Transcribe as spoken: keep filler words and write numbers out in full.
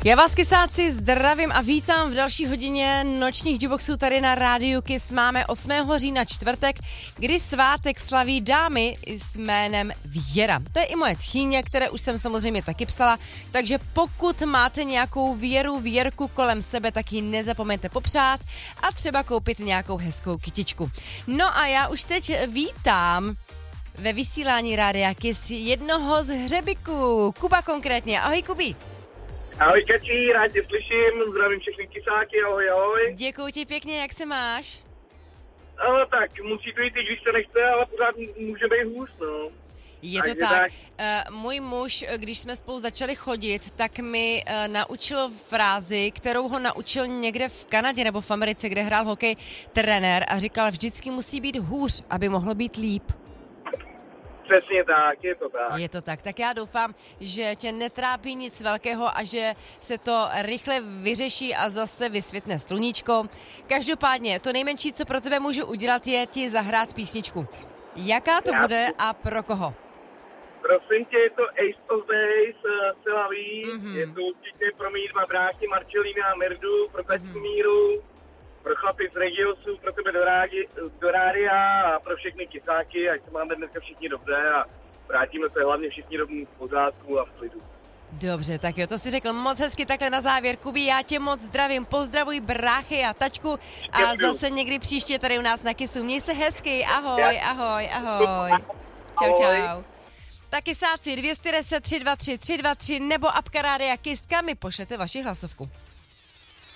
Já vás, kysáci, zdravím a vítám v další hodině nočních jukeboxů tady na Rádiu Kiss. Máme osmého října čtvrtek, kdy svátek slaví dámy s jménem Věra. To je i moje tchýně, které už jsem samozřejmě taky psala, takže pokud máte nějakou Věru, Věrku kolem sebe, tak ji nezapomeňte popřát a třeba koupit nějakou hezkou kytičku. No a já už teď vítám ve vysílání Rádia Kiss jednoho z hřebiků, Kuba konkrétně. Ahoj, Kubí. Ahoj Kačí, rád tě slyším, zdravím všechny kysáky, ahoj, ahoj. Děkuji ti pěkně, jak se máš? No tak, musí to jít, když se nechce, ale pořád může být hůř, no. Je to tak. tak. Uh, můj muž, když jsme spolu začali chodit, tak mi uh, naučil frázi, kterou ho naučil někde v Kanadě nebo v Americe, kde hrál hokej, trenér a říkal, vždycky musí být hůř, aby mohlo být líp. Přesně tak, je to tak. Je to tak. Tak já doufám, že tě netrápí nic velkého a že se to rychle vyřeší a zase vysvětne sluníčko. Každopádně, to nejmenší, co pro tebe můžu udělat, je ti zahrát písničku. Jaká to já bude a pro koho? Prosím tě, je to Ace of Base, uh, Selaví, mm-hmm. je to určitě pro mý dva bráchy, Marcelína a Mirdu, pro Kačku Míru, pro chlapy z Regiosu, pro tebe do, rádi, do rádia a pro všechny kysáky, ať se máme dneska všichni dobře a vrátíme se hlavně všichni domů v pořádku a v klidu. Dobře, tak jo, to jsi řekl moc hezky takhle na závěr. Kubi, já tě moc zdravím, pozdravuj bráchy a tačku a zase někdy příště tady u nás na Kissu. Měj se hezky, ahoj, ahoj, ahoj. Čau, čau. Tak kysáci, dvě stě deset, tři dva tři, tři dva tři nebo apka Rádia Kiss, kam mi pošlete vaši hlasovku.